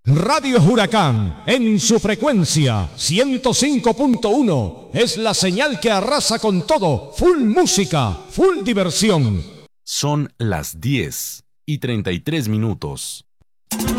Radio Huracán, en su frecuencia 105.1, es la señal que arrasa con todo. Full música, full diversión. Son las 10:33.